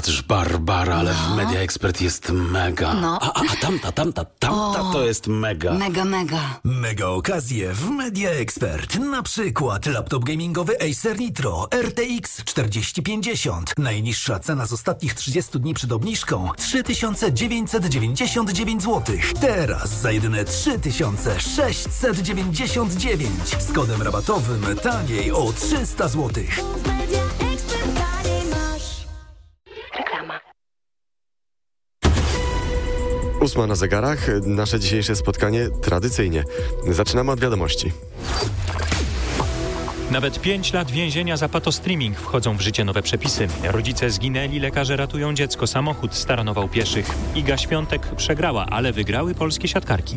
patrz, Barbara, ale w Media Expert jest mega. No. A tamta to jest mega. Mega. Mega okazje w Media Expert. Na przykład laptop gamingowy Acer Nitro RTX 4050. Najniższa cena z ostatnich 30 dni przed obniżką 3999 zł. Teraz za jedyne 3699. Z kodem rabatowym taniej o 300 zł. Reklama. 8 na zegarach. Nasze dzisiejsze spotkanie tradycyjnie. Zaczynamy od wiadomości. Nawet 5 lat więzienia za patostreaming. Wchodzą w życie nowe przepisy. Rodzice zginęli, lekarze ratują dziecko. Samochód staranował pieszych. Iga Świątek przegrała, ale wygrały polskie siatkarki.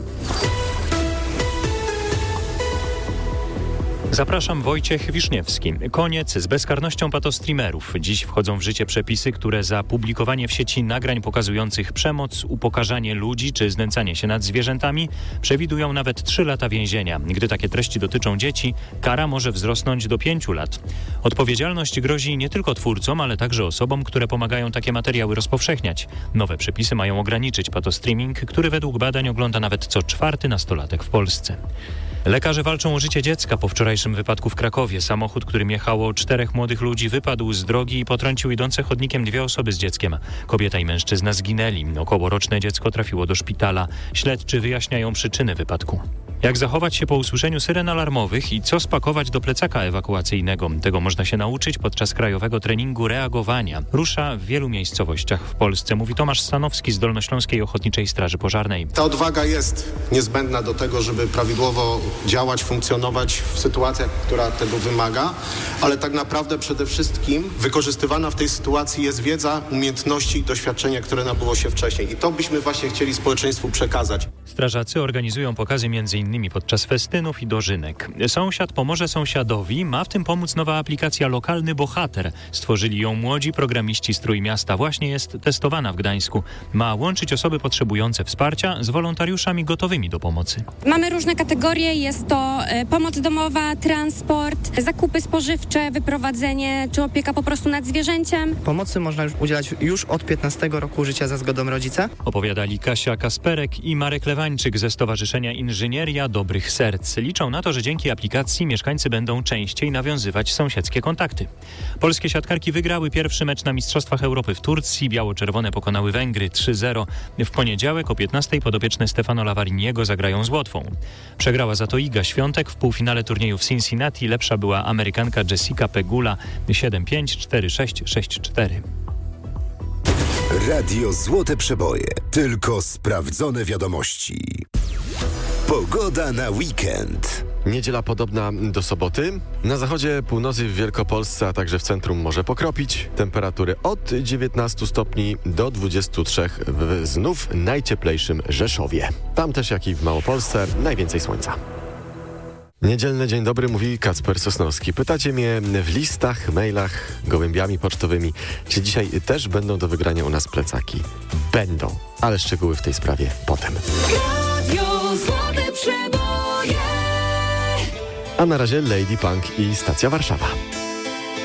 Zapraszam, Wojciech Wiszniewski. Koniec z bezkarnością patostreamerów. Dziś wchodzą w życie przepisy, które za publikowanie w sieci nagrań pokazujących przemoc, upokarzanie ludzi czy znęcanie się nad zwierzętami przewidują nawet 3 lata więzienia. Gdy takie treści dotyczą dzieci, kara może wzrosnąć do 5 lat. Odpowiedzialność grozi nie tylko twórcom, ale także osobom, które pomagają takie materiały rozpowszechniać. Nowe przepisy mają ograniczyć patostreaming, który według badań ogląda nawet co 4. nastolatek w Polsce. Lekarze walczą o życie dziecka. Po wczorajszym wypadku w Krakowie samochód, którym jechało 4 młodych ludzi, wypadł z drogi i potrącił idące chodnikiem 2 osoby z dzieckiem. Kobieta i mężczyzna zginęli. Okołoroczne dziecko trafiło do szpitala. Śledczy wyjaśniają przyczyny wypadku. Jak zachować się po usłyszeniu syren alarmowych i co spakować do plecaka ewakuacyjnego? Tego można się nauczyć podczas krajowego treningu reagowania. Rusza w wielu miejscowościach w Polsce, mówi Tomasz Stanowski z Dolnośląskiej Ochotniczej Straży Pożarnej. Ta odwaga jest niezbędna do tego, żeby prawidłowo działać, funkcjonować w sytuacjach, która tego wymaga, ale tak naprawdę przede wszystkim wykorzystywana w tej sytuacji jest wiedza, umiejętności i doświadczenie, które nabyło się wcześniej. I to byśmy właśnie chcieli społeczeństwu przekazać. Strażacy organizują pokazy m.in. podczas festynów i dożynek. Sąsiad pomoże sąsiadowi. Ma w tym pomóc nowa aplikacja Lokalny Bohater. Stworzyli ją młodzi programiści z Trójmiasta. Właśnie jest testowana w Gdańsku. Ma łączyć osoby potrzebujące wsparcia z wolontariuszami gotowymi do pomocy. Mamy różne kategorie. Jest to pomoc domowa, transport, zakupy spożywcze, wyprowadzenie czy opieka po prostu nad zwierzęciem. Pomocy można udzielać już od 15 roku życia za zgodą rodzica. Opowiadali Kasia Kasperek i Marek Lewańczyk ze Stowarzyszenia Inżynieria Dobrych Serc. Liczą na to, że dzięki aplikacji mieszkańcy będą częściej nawiązywać sąsiedzkie kontakty. Polskie siatkarki wygrały pierwszy mecz na Mistrzostwach Europy w Turcji. Biało-czerwone pokonały Węgry 3-0. W poniedziałek o 15:00 podopieczne Stefano Lavariniego zagrają z Łotwą. Przegrała za to Iga Świątek. W półfinale turnieju w Cincinnati lepsza była Amerykanka Jessica Pegula 7-5, 4-6, 6-4. Radio Złote Przeboje. Tylko sprawdzone wiadomości. Pogoda na weekend. Niedziela podobna do soboty. Na zachodzie, północy w Wielkopolsce, a także w centrum może pokropić. Temperatury od 19 stopni do 23 w znów najcieplejszym Rzeszowie. Tam też, jak i w Małopolsce, najwięcej słońca. Niedzielny dzień dobry, mówi Kacper Sosnowski. Pytacie mnie w listach, mailach, gołębiami pocztowymi, czy dzisiaj też będą do wygrania u nas plecaki. Będą, ale szczegóły w tej sprawie potem. Radio Złote Przeboje. A na razie Lady Punk i Stacja Warszawa.